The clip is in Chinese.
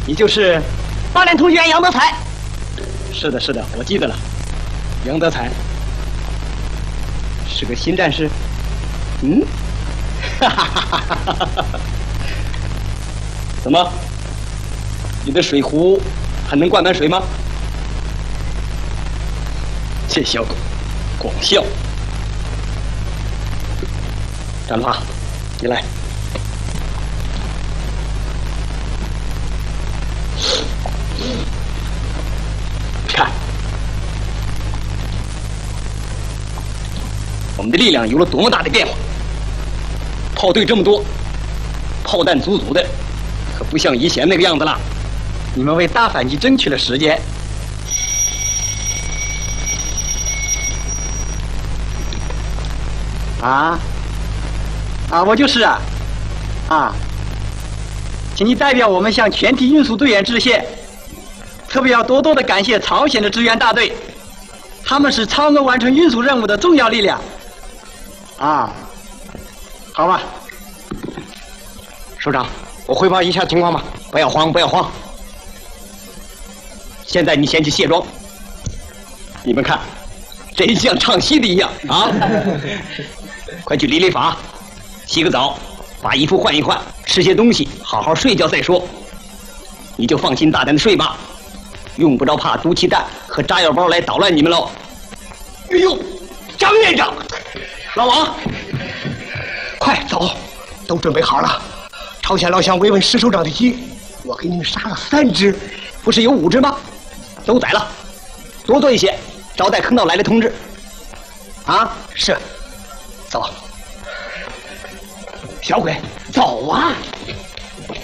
你就是 8连同学杨德才。 是的，是的，我记得了。杨德才是个新战士。嗯，哈哈哈哈哈！怎么？你的水壶还能灌满水吗？这小狗，光笑。展华，你来。看，我们的力量有了多么大的变化！炮队这么多，炮弹足足的，可不像以前那个样子了。你们为大反击争取了时间。我就是请你代表我们向全体运输队员致谢，特别要多多的感谢朝鲜的支援大队，他们是超额完成运输任务的重要力量。好吧，首长，我汇报一下情况吧。不要慌，不要慌。现在你先去卸妆，你们看，真像唱戏的一样啊！快去理理发，洗个澡，把衣服换一换，吃些东西，好好睡觉再说。你就放心大胆的睡吧，用不着怕毒气弹和炸药包来捣乱你们喽。哎呦，张院长，老王，快走，都准备好了。朝鲜老乡慰问石首长的鸡，我给你们杀了3只，不是有5只吗？都宰了，多做一些，招待坑道来的同志。是，走。小鬼，走啊！